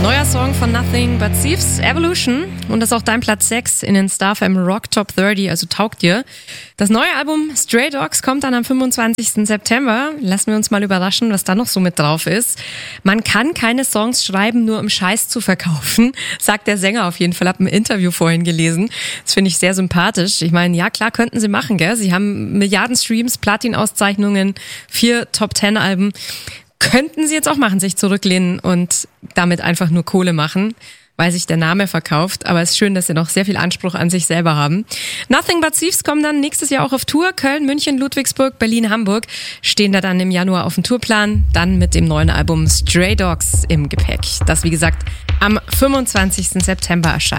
Neuer Song von Nothing But Thieves, Evolution. Und das ist auch dein Platz 6 in den StarFM Rock Top 30, also taugt dir. Das neue Album Stray Dogs kommt dann am 25. September. Lassen wir uns mal überraschen, was da noch so mit drauf ist. Man kann keine Songs schreiben, nur um Scheiß zu verkaufen, sagt der Sänger auf jeden Fall. Hab ein Interview vorhin gelesen. Das finde ich sehr sympathisch. Ich meine, ja klar, könnten sie machen, gell? Sie haben Milliarden Streams, Platin-Auszeichnungen, 4 Top-10-Alben. Könnten sie jetzt auch machen, sich zurücklehnen und damit einfach nur Kohle machen, weil sich der Name verkauft. Aber es ist schön, dass sie noch sehr viel Anspruch an sich selber haben. Nothing But Thieves kommen dann nächstes Jahr auch auf Tour. Köln, München, Ludwigsburg, Berlin, Hamburg stehen da dann im Januar auf dem Tourplan. Dann mit dem neuen Album Stray Dogs im Gepäck. Das, wie gesagt, am 25. September erscheint.